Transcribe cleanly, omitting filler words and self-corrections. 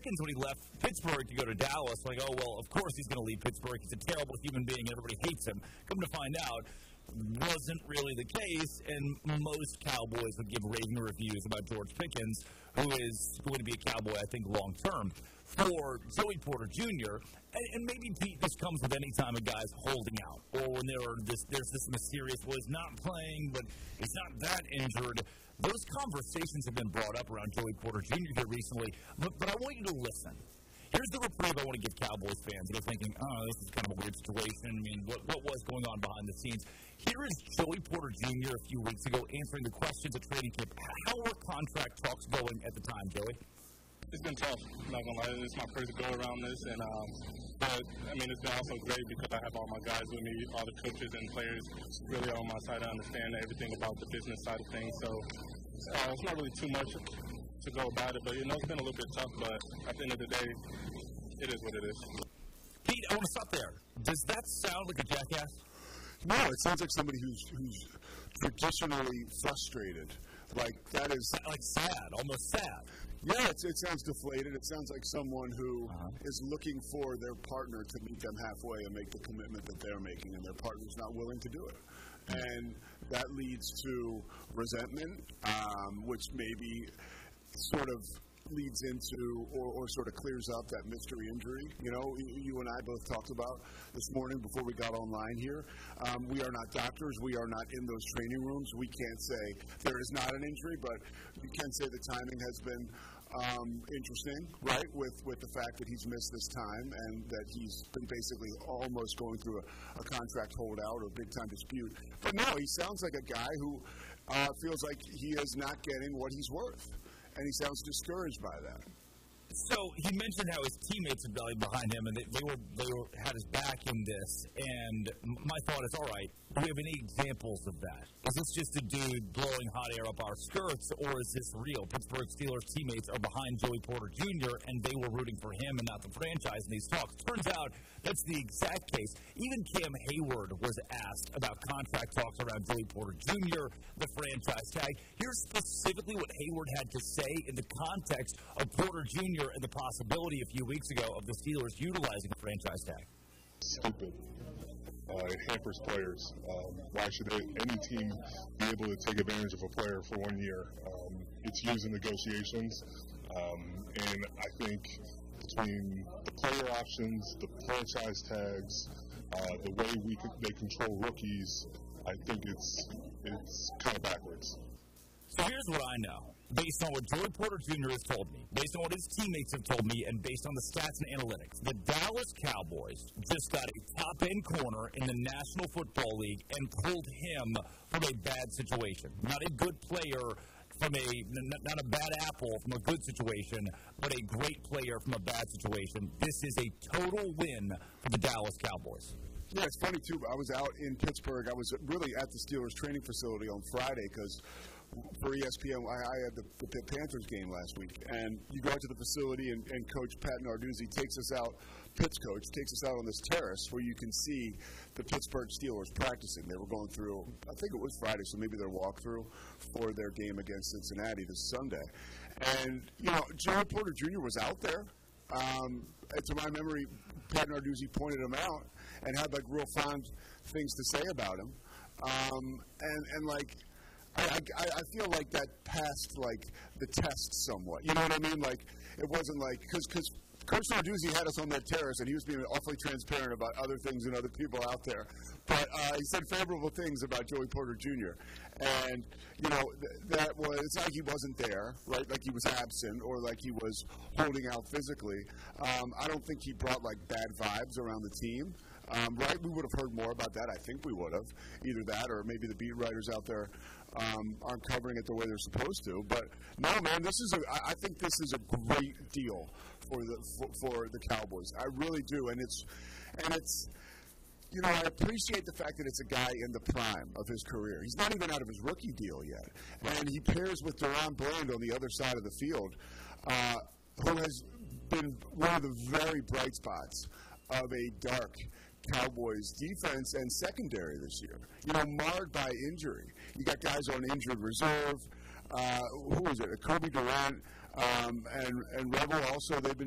Pickens, when he left Pittsburgh to go to Dallas, like, oh, well, of course he's going to leave Pittsburgh. He's a terrible human being. Everybody hates him. Come to find out, wasn't really the case, and most Cowboys would give raving reviews about George Pickens, who is going to be a Cowboy, I think, long-term. For Joey Porter Jr., and maybe, Pete, this comes with any time a guy's holding out, or when there's this mysterious, well, he's not playing, but he's not that injured. Those conversations have been brought up around Joey Porter Jr. here recently, but I want you to listen. Here's the reprieve I want to give Cowboys fans. They're thinking, oh, this is kind of a weird situation. I mean, what was going on behind the scenes? Here is Joey Porter Jr. a few weeks ago answering the questions at training camp. How were contract talks going at the time, Joey? It's been tough. I'm not gonna lie. It's my first go around this, and but I mean, it's been also great because I have all my guys with me, all the coaches and players really on my side. I understand everything about the business side of things, so it's not really too much to go about it. But it's been a little bit tough. But at the end of the day, it is what it is. Pete, I want to stop there. Does that sound like a jackass? No, it sounds like somebody who's traditionally frustrated. Like that is like sad, almost sad. Yeah, it sounds deflated. It sounds like someone who is looking for their partner to meet them halfway and make the commitment that they're making, and their partner's not willing to do it. And that leads to resentment, which maybe sort of leads into or sort of clears up that mystery injury. You know, you and I both talked about this morning before we got online here. We are not doctors. We are not in those training rooms. We can't say there is not an injury, but you can say the timing has been interesting, right, with the fact that he's missed this time and that he's been basically almost going through a contract holdout or big-time dispute. But no, he sounds like a guy who feels like he is not getting what he's worth. And he sounds discouraged by that. So he mentioned how his teammates had rallied behind him, and they had his back in this. And my thought is, all right, do we have any examples of that? Is this just a dude blowing hot air up our skirts, or is this real? Pittsburgh Steelers teammates are behind Joey Porter Jr., and they were rooting for him and not the franchise in these talks. Turns out that's the exact case. Even Cam Hayward was asked about contract talks around Joey Porter Jr., the franchise tag. Here's specifically what Hayward had to say in the context of Porter Jr. and the possibility a few weeks ago of the Steelers utilizing a franchise tag. Stupid. It hampers players. Why should any team be able to take advantage of a player for 1 year? It's used in negotiations, and I think between the player options, the franchise tags, the way they control rookies, I think it's kind of backwards. So here's what I know. Based on what Joey Porter Jr. has told me, based on what his teammates have told me, and based on the stats and analytics, the Dallas Cowboys just got a top-end corner in the National Football League and pulled him from a bad situation. Not a good player from not a bad apple from a good situation, but a great player from a bad situation. This is a total win for the Dallas Cowboys. Yeah, it's funny, too. I was out in Pittsburgh. I was really at the Steelers training facility on Friday because for ESPN, I had the Panthers game last week. And you go out to the facility, and Coach Pat Narduzzi takes us out, Pitt's coach, takes us out on this terrace where you can see the Pittsburgh Steelers practicing. They were going through, I think it was Friday, so maybe their walkthrough for their game against Cincinnati this Sunday. And, you know, Joey Porter Jr. was out there. To my memory, Pat Narduzzi pointed him out and had, like, real fond things to say about him. And like, I feel like that passed, like, the test somewhat. You know what I mean? Like, it wasn't like, because Coach Narduzzi had us on that terrace, and he was being awfully transparent about other things and other people out there. But he said favorable things about Joey Porter Jr. And, you know, that was, it's like he wasn't there, right? Like he was absent or like he was holding out physically. I don't think he brought, like, bad vibes around the team. Right? We would have heard more about that. I think we would have. Either that or maybe the beat writers out there aren't covering it the way they're supposed to. But no, man, I think this is a great deal for the Cowboys. I really do. And it's you know, I appreciate the fact that it's a guy in the prime of his career. He's not even out of his rookie deal yet. And he pairs with DaRon Bland on the other side of the field, who has been one of the very bright spots of a dark Cowboys defense and secondary this year. You know, marred by injury. You got guys on injured reserve. Who was it? Kobe Durant and Rebel also. They've been